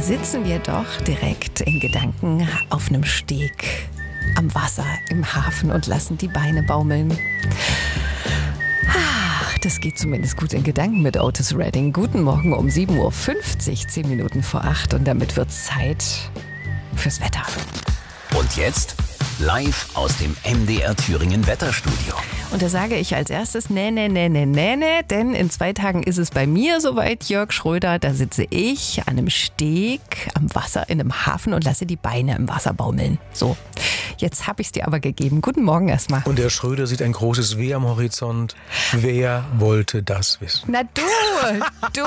sitzen wir doch direkt in Gedanken auf einem Steg am Wasser im Hafen und lassen die Beine baumeln. Das geht zumindest gut in Gedanken mit Otis Redding. Guten Morgen um 7.50 Uhr, 10 Minuten vor 8. Und damit wird Zeit fürs Wetter. Und jetzt live aus dem MDR Thüringen Wetterstudio. Und da sage ich als erstes, denn in 2 Tagen ist es bei mir soweit, Jörg Schröder, da sitze ich an einem Steg am Wasser in einem Hafen und lasse die Beine im Wasser baumeln. So, jetzt habe ich es dir aber gegeben. Guten Morgen erstmal. Und der Schröder sieht ein großes W am Horizont. Wer wollte das wissen? Na du. Du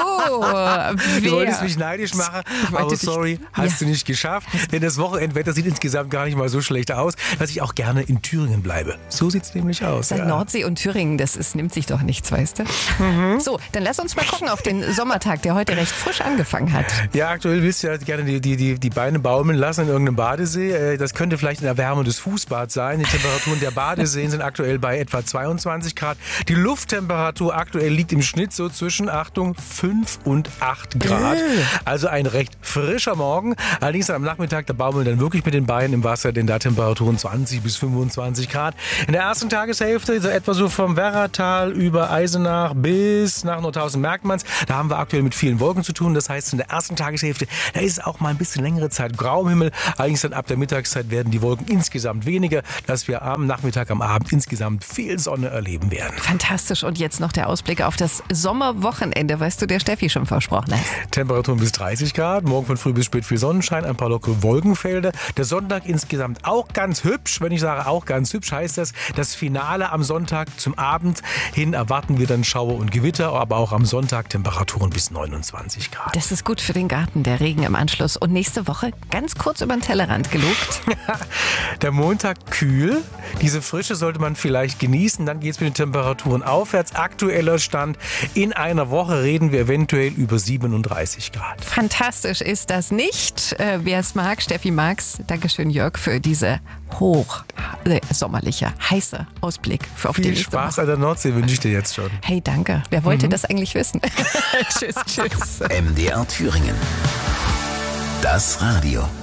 wolltest mich neidisch machen, aber sorry, hast du nicht geschafft. Denn das Wochenendwetter sieht insgesamt gar nicht mal so schlecht aus, dass ich auch gerne in Thüringen bleibe. So sieht es nämlich aus. Nordsee und Thüringen, nimmt sich doch nichts, weißt du? Mhm. So, dann lass uns mal gucken auf den Sommertag, der heute recht frisch angefangen hat. Ja, aktuell willst du ja gerne die Beine baumeln lassen in irgendeinem Badesee. Das könnte vielleicht ein erwärmendes Fußbad sein. Die Temperaturen der Badeseen sind aktuell bei etwa 22 Grad. Die Lufttemperatur aktuell liegt im Schnitt so zwischen, Achtung, 5 und 8 Grad. Also ein recht frischer Morgen. Allerdings am Nachmittag, da baumeln dann wirklich mit den Beinen im Wasser, denn da Temperaturen 20 bis 25 Grad. In der ersten Tageshälfte, so etwa so vom Werratal über Eisenach bis nach Nordhausen-Merkmanns, da haben wir aktuell mit vielen Wolken zu tun. Das heißt, in der ersten Tageshälfte, da ist es auch mal ein bisschen längere Zeit grau im Himmel. Allerdings dann ab der Mittagszeit werden die Wolken insgesamt weniger, dass wir am Nachmittag, am Abend insgesamt viel Sonne erleben werden. Fantastisch. Und jetzt noch der Ausblick auf das Sommerwochenende, weißt du, der Steffi schon versprochen hast. Temperaturen bis 30 Grad, morgen von früh bis spät viel Sonnenschein, ein paar lockere Wolkenfelder. Der Sonntag insgesamt auch ganz hübsch. Wenn ich sage auch ganz hübsch, heißt das Finale am Sonntag zum Abend hin erwarten wir dann Schauer und Gewitter, aber auch am Sonntag Temperaturen bis 29 Grad. Das ist gut für den Garten, der Regen im Anschluss. Und nächste Woche ganz kurz über den Tellerrand gelugt. Der Montag kühl. Diese Frische sollte man vielleicht genießen. Dann geht es mit den Temperaturen aufwärts. Aktueller Stand: in einer Woche reden wir eventuell über 37 Grad. Fantastisch ist das nicht. Wer es mag, Steffi mag's. Dankeschön, Jörg, für diese sommerliche, heiße Ausblick auf die nächste Spaß Woche. an der Nordsee wünsche ich dir jetzt schon. Hey, danke. Wer wollte das eigentlich wissen? Tschüss. MDR Thüringen. Das Radio.